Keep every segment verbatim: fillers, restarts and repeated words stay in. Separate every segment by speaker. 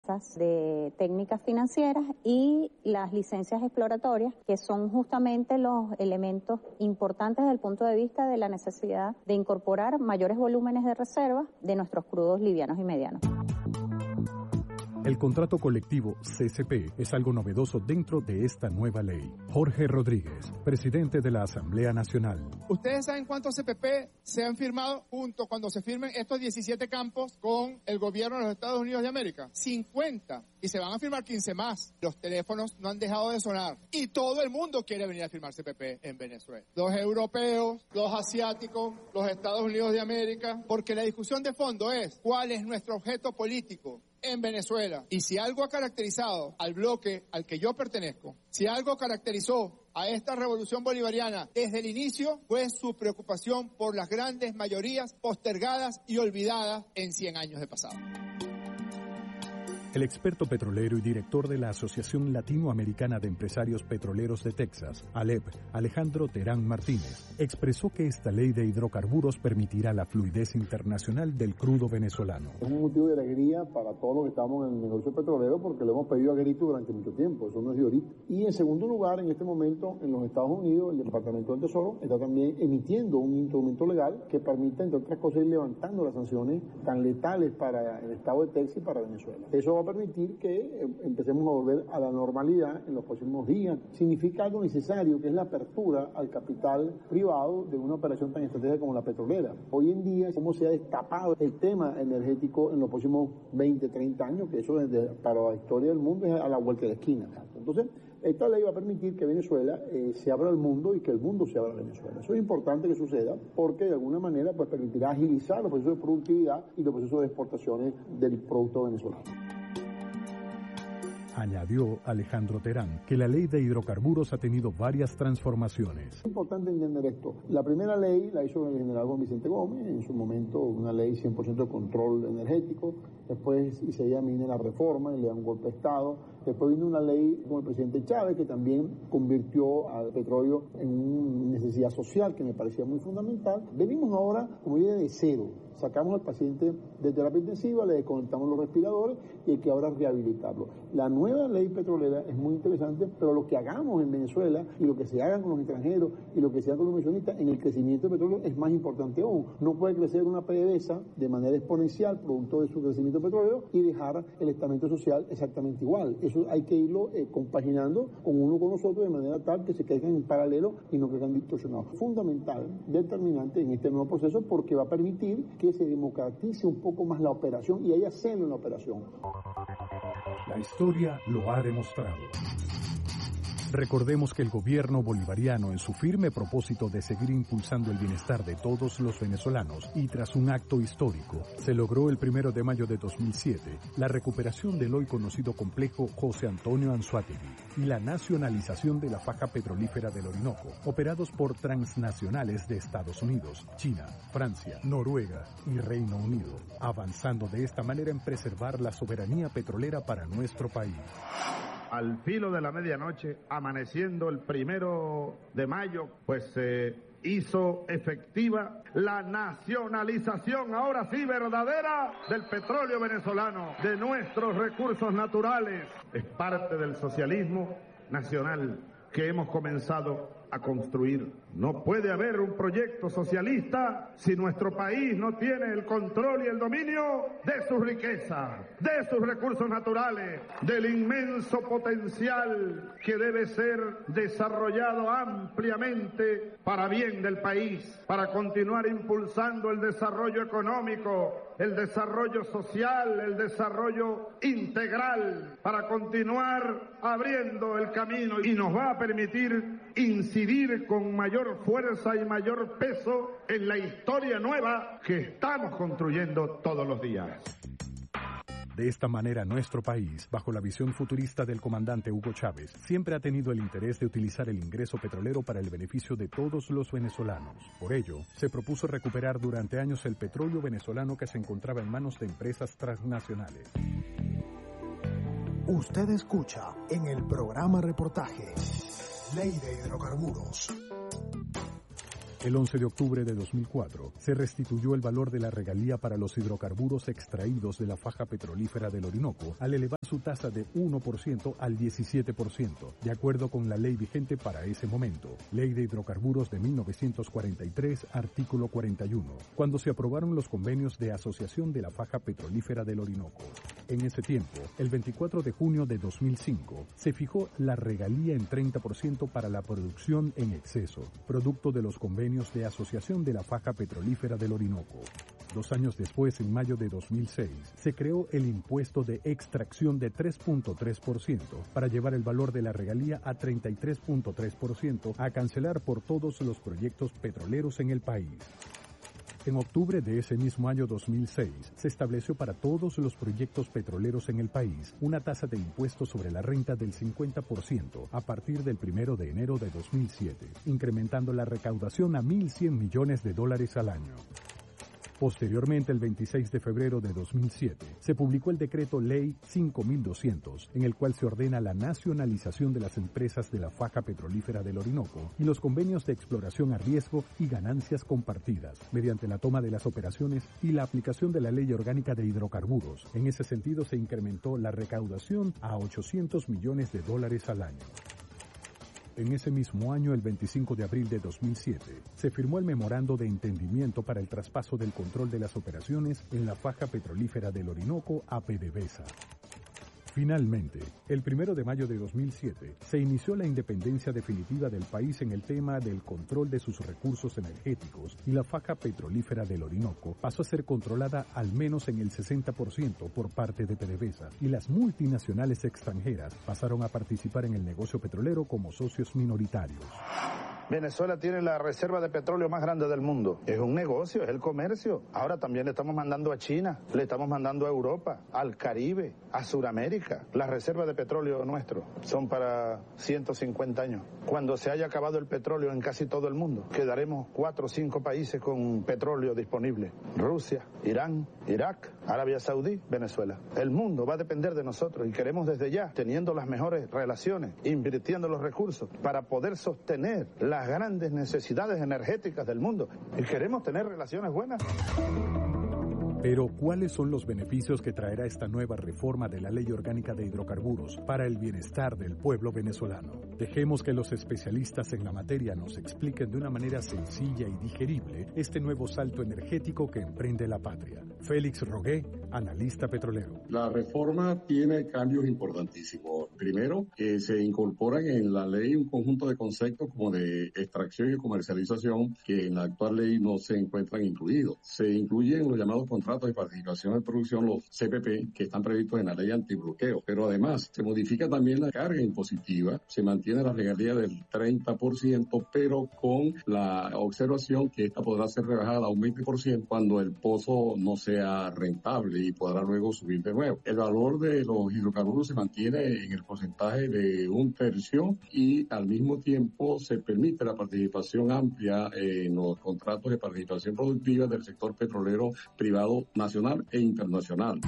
Speaker 1: listas de técnicas financieras y las licencias exploratorias, que son justamente los elementos importantes desde el punto de vista de la necesidad de incorporar mayores volúmenes de reservas de nuestros crudos livianos y medianos.
Speaker 2: El contrato colectivo C C P es algo novedoso dentro de esta nueva ley. Jorge Rodríguez, presidente de la Asamblea Nacional.
Speaker 3: ¿Ustedes saben cuántos C P P se han firmado junto cuando se firmen estos diecisiete campos con el gobierno de los Estados Unidos de América? cincuenta. Y se van a firmar quince más. Los teléfonos no han dejado de sonar. Y todo el mundo quiere venir a firmar C P P en Venezuela. Los europeos, los asiáticos, los Estados Unidos de América. Porque la discusión de fondo es cuál es nuestro objeto político en Venezuela. Y si algo ha caracterizado al bloque al que yo pertenezco, si algo caracterizó a esta revolución bolivariana desde el inicio, fue su preocupación por las grandes mayorías postergadas y olvidadas en cien años de pasado.
Speaker 2: El experto petrolero y director de la Asociación Latinoamericana de Empresarios Petroleros de Texas, ALEP, Alejandro Terán Martínez, expresó que esta ley de hidrocarburos permitirá la fluidez internacional del crudo venezolano.
Speaker 4: Es un motivo de alegría para todos los que estamos en el negocio petrolero porque lo hemos pedido a grito durante mucho tiempo, eso no es de ahorita. Y en segundo lugar, en este momento, en los Estados Unidos, el Departamento del Tesoro está también emitiendo un instrumento legal que permita, entre otras cosas, ir levantando las sanciones tan letales para el estado de Texas y para Venezuela. Eso va a permitir que empecemos a volver a la normalidad en los próximos días. Significa algo necesario, que es la apertura al capital privado de una operación tan estratégica como la petrolera. Hoy en día, cómo se ha destapado el tema energético en los próximos veinte, treinta años, que eso desde, para la historia del mundo es a la vuelta de la esquina. Entonces, esta ley va a permitir que Venezuela eh, se abra al mundo y que el mundo se abra a Venezuela. Eso es importante que suceda porque de alguna manera pues, permitirá agilizar los procesos de productividad y los procesos de exportaciones del producto venezolano.
Speaker 2: Añadió Alejandro Terán que la ley de hidrocarburos ha tenido varias transformaciones.
Speaker 4: Es importante entender esto. La primera ley la hizo el general Juan Vicente Gómez, en su momento una ley cien por ciento de control energético. Después Isaías Mine la reforma y le da un golpe de Estado. Después vino una ley con el presidente Chávez que también convirtió al petróleo en una necesidad social que me parecía muy fundamental. Venimos ahora como idea de cero. Sacamos al paciente de terapia intensiva, le desconectamos los respiradores y hay que ahora rehabilitarlo. La nueva ley petrolera es muy interesante, pero lo que hagamos en Venezuela y lo que se haga con los extranjeros y lo que se haga con los inversionistas en el crecimiento del petróleo es más importante aún. No puede crecer una PDVSA de manera exponencial producto de su crecimiento petrolero y dejar el estamento social exactamente igual. Eso hay que irlo eh, compaginando con uno con nosotros de manera tal que se caigan en paralelo y no caigan distorsionados. Fundamental, determinante en este nuevo proceso porque va a permitir que se democratice un poco más la operación y haya celo en la operación.
Speaker 2: La historia lo ha demostrado. Recordemos que el gobierno bolivariano, en su firme propósito de seguir impulsando el bienestar de todos los venezolanos y tras un acto histórico, se logró el primero de mayo de dos mil siete la recuperación del hoy conocido complejo José Antonio Anzoátegui y la nacionalización de la faja petrolífera del Orinoco, operados por transnacionales de Estados Unidos, China, Francia, Noruega y Reino Unido, avanzando de esta manera en preservar la soberanía petrolera para nuestro país.
Speaker 5: Al filo de la medianoche, amaneciendo el primero de mayo, pues se hizo efectiva la nacionalización, ahora sí verdadera, del petróleo venezolano, de nuestros recursos naturales. Es parte del socialismo nacional que hemos comenzado a construir. No puede haber un proyecto socialista si nuestro país no tiene el control y el dominio de sus riquezas, de sus recursos naturales, del inmenso potencial que debe ser desarrollado ampliamente para bien del país, para continuar impulsando el desarrollo económico, el desarrollo social, el desarrollo integral, para continuar abriendo el camino y nos va a permitir incidir con mayor fuerza y mayor peso en la historia nueva que estamos construyendo todos los días.
Speaker 2: De esta manera, nuestro país, bajo la visión futurista del comandante Hugo Chávez, siempre ha tenido el interés de utilizar el ingreso petrolero para el beneficio de todos los venezolanos. Por ello, se propuso recuperar durante años el petróleo venezolano que se encontraba en manos de empresas transnacionales.
Speaker 6: Usted escucha en el programa reportaje Ley de Hidrocarburos.
Speaker 2: El once de octubre de dos mil cuatro se restituyó el valor de la regalía para los hidrocarburos extraídos de la faja petrolífera del Orinoco al elevar su tasa de uno por ciento al diecisiete por ciento, de acuerdo con la ley vigente para ese momento, Ley de Hidrocarburos de mil novecientos cuarenta y tres, artículo cuarenta y uno, cuando se aprobaron los convenios de asociación de la faja petrolífera del Orinoco. En ese tiempo, el veinticuatro de junio de dos mil cinco, se fijó la regalía en treinta por ciento para la producción en exceso, producto de los convenios de asociación de la faja petrolífera del Orinoco. Dos años después, en mayo de dos mil seis, se creó el impuesto de extracción de tres punto tres por ciento para llevar el valor de la regalía a treinta y tres punto tres por ciento a cancelar por todos los proyectos petroleros en el país. En octubre de ese mismo año dos mil seis, se estableció para todos los proyectos petroleros en el país una tasa de impuesto sobre la renta del cincuenta por ciento a partir del primero de enero de dos mil siete, incrementando la recaudación a mil cien millones de dólares al año. Posteriormente, el veintiséis de febrero de dos mil siete, se publicó el decreto Ley cinco mil doscientos, en el cual se ordena la nacionalización de las empresas de la faja petrolífera del Orinoco y los convenios de exploración a riesgo y ganancias compartidas, mediante la toma de las operaciones y la aplicación de la Ley Orgánica de Hidrocarburos. En ese sentido, se incrementó la recaudación a ochocientos millones de dólares al año. En ese mismo año, el veinticinco de abril de dos mil siete, se firmó el Memorando de Entendimiento para el traspaso del control de las operaciones en la faja petrolífera del Orinoco a PDVSA. Finalmente, el primero de mayo de dos mil siete, se inició la independencia definitiva del país en el tema del control de sus recursos energéticos y la faja petrolífera del Orinoco pasó a ser controlada al menos en el sesenta por ciento por parte de PDVSA y las multinacionales extranjeras pasaron a participar en el negocio petrolero como socios minoritarios.
Speaker 5: Venezuela tiene la reserva de petróleo más grande del mundo. Es un negocio, es el comercio. Ahora también le estamos mandando a China, le estamos mandando a Europa, al Caribe, a Sudamérica. Las reservas de petróleo nuestro son para ciento cincuenta años. Cuando se haya acabado el petróleo en casi todo el mundo, quedaremos cuatro o cinco países con petróleo disponible. Rusia, Irán, Irak, Arabia Saudí, Venezuela. El mundo va a depender de nosotros y queremos desde ya, teniendo las mejores relaciones, invirtiendo los recursos para poder sostener la las grandes necesidades energéticas del mundo y queremos tener relaciones buenas.
Speaker 2: Pero, ¿cuáles son los beneficios que traerá esta nueva reforma de la Ley Orgánica de Hidrocarburos para el bienestar del pueblo venezolano? Dejemos que los especialistas en la materia nos expliquen de una manera sencilla y digerible este nuevo salto energético que emprende la patria. Félix Rogué, analista petrolero.
Speaker 6: La reforma tiene cambios importantísimos. Primero, que se incorporan en la ley un conjunto de conceptos como de extracción y comercialización que en la actual ley no se encuentran incluidos. Se incluyen los llamados contratos de participación en producción, los C P P, que están previstos en la ley antibloqueo. Pero además, se modifica también la carga impositiva, se mantiene la regalía del treinta por ciento, pero con la observación que esta podrá ser rebajada a un veinte por ciento cuando el pozo no sea rentable y podrá luego subir de nuevo. El valor de los hidrocarburos se mantiene en el porcentaje de un tercio y al mismo tiempo se permite la participación amplia en los contratos de participación productiva del sector petrolero privado nacional e internacional.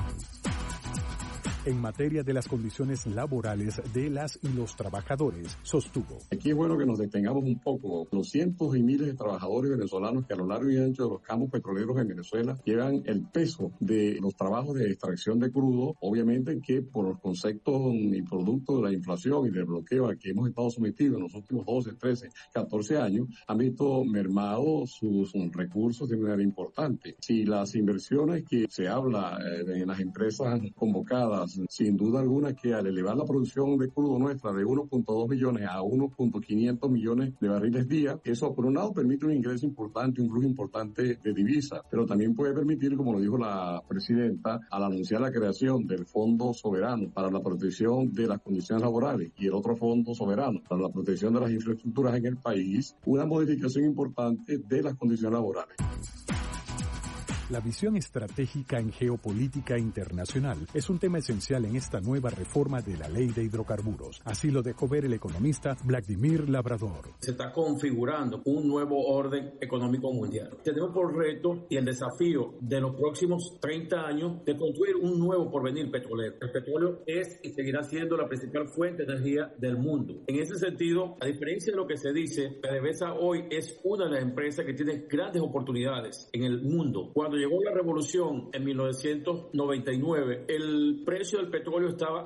Speaker 2: En materia de las condiciones laborales de las y los trabajadores, sostuvo.
Speaker 6: Aquí es bueno que nos detengamos un poco. Los cientos y miles de trabajadores venezolanos que a lo largo y ancho de los campos petroleros en Venezuela llevan el peso de los trabajos de extracción de crudo, obviamente que por los conceptos y productos de la inflación y del bloqueo al que hemos estado sometidos en los últimos doce, trece, catorce años, han visto mermados sus recursos de manera importante. Si las inversiones que se habla en las empresas convocadas, sin duda alguna que al elevar la producción de crudo nuestra de uno punto dos millones a uno punto quinientos millones de barriles día, eso por un lado permite un ingreso importante, un flujo importante de divisas, pero también puede permitir, como lo dijo la presidenta, al anunciar la creación del Fondo Soberano para la protección de las condiciones laborales y el otro Fondo Soberano para la protección de las infraestructuras en el país, una modificación importante de las condiciones laborales.
Speaker 2: La visión estratégica en geopolítica internacional es un tema esencial en esta nueva reforma de la ley de hidrocarburos. Así lo dejó ver el economista Vladimir Labrador.
Speaker 7: Se está configurando un nuevo orden económico mundial. Tenemos por reto y el desafío de los próximos treinta años de construir un nuevo porvenir petrolero. El petróleo es y seguirá siendo la principal fuente de energía del mundo. En ese sentido, a diferencia de lo que se dice, PDVSA hoy es una de las empresas que tiene grandes oportunidades en el mundo. Cuando llegó la revolución en mil novecientos noventa y nueve, el precio del petróleo estaba